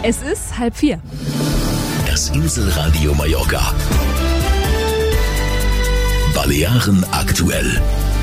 Es ist 3:30. Das Inselradio Mallorca. Balearen aktuell.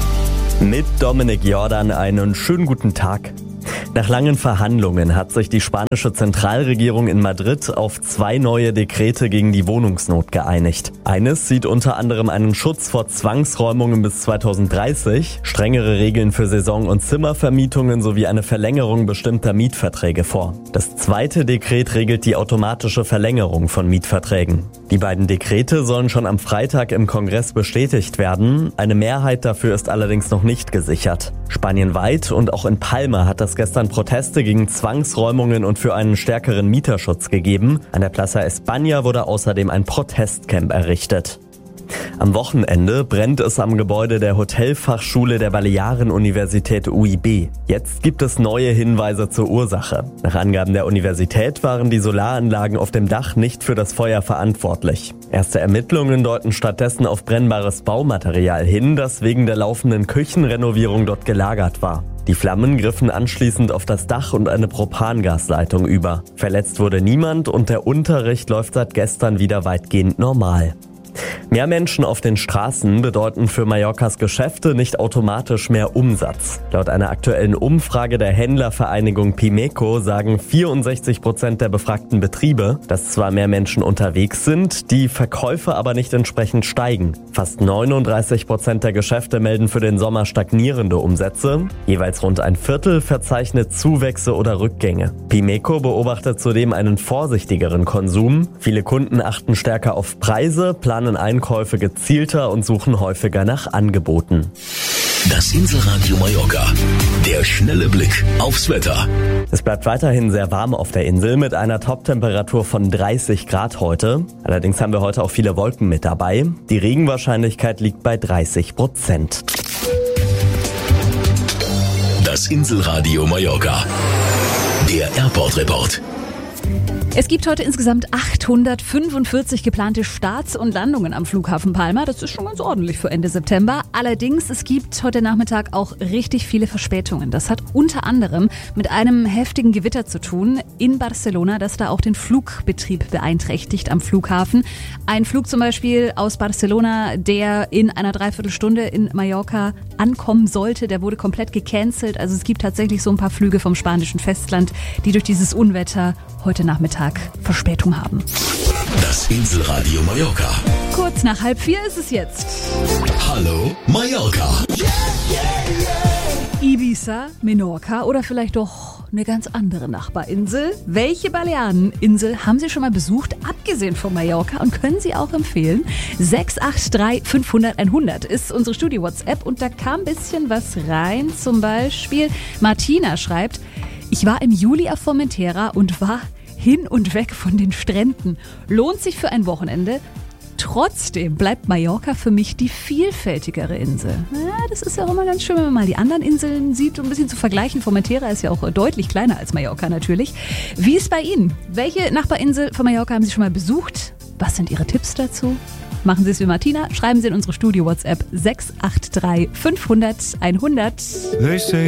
Mit Dominik Jordan einen schönen guten Tag. Nach langen Verhandlungen hat sich die spanische Zentralregierung in Madrid auf 2 neue Dekrete gegen die Wohnungsnot geeinigt. Eines sieht unter anderem einen Schutz vor Zwangsräumungen bis 2030, strengere Regeln für Saison- und Zimmervermietungen sowie eine Verlängerung bestimmter Mietverträge vor. Das zweite Dekret regelt die automatische Verlängerung von Mietverträgen. Die beiden Dekrete sollen schon am Freitag im Kongress bestätigt werden. Eine Mehrheit dafür ist allerdings noch nicht gesichert. Spanienweit und auch in Palma hat es gestern Proteste gegen Zwangsräumungen und für einen stärkeren Mieterschutz gegeben. An der Plaza España wurde außerdem ein Protestcamp errichtet. Am Wochenende brennt es am Gebäude der Hotelfachschule der Balearen-Universität UIB. Jetzt gibt es neue Hinweise zur Ursache. Nach Angaben der Universität waren die Solaranlagen auf dem Dach nicht für das Feuer verantwortlich. Erste Ermittlungen deuten stattdessen auf brennbares Baumaterial hin, das wegen der laufenden Küchenrenovierung dort gelagert war. Die Flammen griffen anschließend auf das Dach und eine Propangasleitung über. Verletzt wurde niemand und der Unterricht läuft seit gestern wieder weitgehend normal. Mehr Menschen auf den Straßen bedeuten für Mallorcas Geschäfte nicht automatisch mehr Umsatz. Laut einer aktuellen Umfrage der Händlervereinigung Pimeco sagen 64% der befragten Betriebe, dass zwar mehr Menschen unterwegs sind, die Verkäufe aber nicht entsprechend steigen. Fast 39% der Geschäfte melden für den Sommer stagnierende Umsätze. Jeweils rund ein Viertel verzeichnet Zuwächse oder Rückgänge. Pimeco beobachtet zudem einen vorsichtigeren Konsum. Viele Kunden achten stärker auf Preise, planen Einkäufe gezielter und suchen häufiger nach Angeboten. Das Inselradio Mallorca. Der schnelle Blick aufs Wetter. Es bleibt weiterhin sehr warm auf der Insel mit einer Toptemperatur von 30 Grad heute. Allerdings haben wir heute auch viele Wolken mit dabei. Die Regenwahrscheinlichkeit liegt bei 30%. Das Inselradio Mallorca. Der Airport Report. Es gibt heute insgesamt 845 geplante Starts und Landungen am Flughafen Palma. Das ist schon ganz ordentlich für Ende September. Allerdings, es gibt heute Nachmittag auch richtig viele Verspätungen. Das hat unter anderem mit einem heftigen Gewitter zu tun in Barcelona, das da auch den Flugbetrieb beeinträchtigt am Flughafen. Ein Flug zum Beispiel aus Barcelona, der in einer Dreiviertelstunde in Mallorca ankommen sollte, der wurde komplett gecancelt. Also es gibt tatsächlich so ein paar Flüge vom spanischen Festland, die durch dieses Unwetter heute Nachmittag Verspätung haben. Das Inselradio Mallorca. Kurz nach 3:30 ist es jetzt. Hallo Mallorca. Ibiza, Menorca oder vielleicht doch eine ganz andere Nachbarinsel. Welche Baleareninsel haben Sie schon mal besucht, abgesehen von Mallorca, und können Sie auch empfehlen? 683 500 100 ist unsere Studio-WhatsApp und da kam ein bisschen was rein. Zum Beispiel Martina schreibt: Ich war im Juli auf Formentera und war hin und weg von den Stränden. Lohnt sich für ein Wochenende. Trotzdem bleibt Mallorca für mich die vielfältigere Insel. Ja, das ist ja auch immer ganz schön, wenn man mal die anderen Inseln sieht, um ein bisschen zu vergleichen. Formentera ist ja auch deutlich kleiner als Mallorca natürlich. Wie ist bei Ihnen? Welche Nachbarinsel von Mallorca haben Sie schon mal besucht? Was sind Ihre Tipps dazu? Machen Sie es wie Martina, schreiben Sie in unsere Studio-WhatsApp 683 500 100.